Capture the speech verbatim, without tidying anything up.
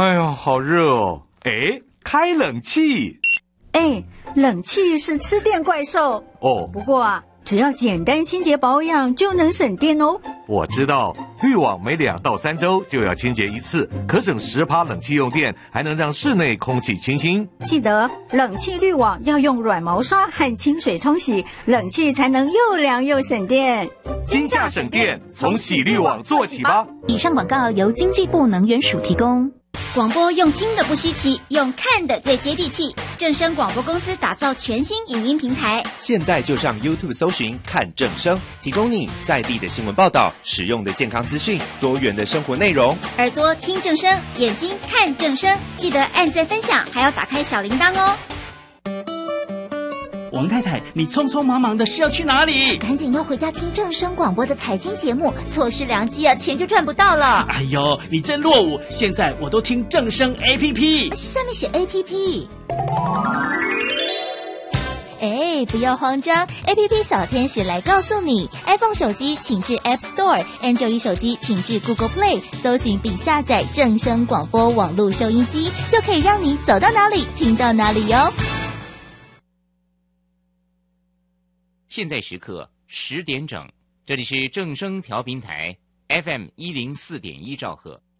哎呦，好热哦！哎，开冷气。 哎，冷气是吃电怪兽哦。 不过啊，只要简单清洁保养就能省电哦。 我知道，滤网每两到三周就要清洁一次，可省十趴冷气用电，还能让室内空气清新。 记得冷气滤网要用软毛刷和清水冲洗，冷气才能又凉又省电。 今夏省电，从洗滤网做起吧。 以上广告由经济部能源署提供。 广播用听的不稀奇，用看的最接地气。正声广播公司打造全新影音平台， 现在就上 YouTube 搜寻看正声，提供你在地的新闻报道、实用的健康资讯、多元的生活内容。 耳朵听正声，眼睛看正声，记得按赞分享，还要打开小铃铛哦。 王太太，你匆匆忙忙的是要去哪里？ 赶紧要回家听正声广播的财经节目，错失良机啊，钱就赚不到了。 哎呦，你真落伍！现在我都听正声 A P P， 上面写 A P P。哎，不要慌张 ，A P P 小天使来告诉你 ，iPhone 手机请至 App Store，Android 手机请至 Google Play， 搜寻并下载正声广播网络收音机，就可以让你走到哪里听到哪里哟。 现在时刻十点整，这里是正声调频台 F M 一零四点一兆赫。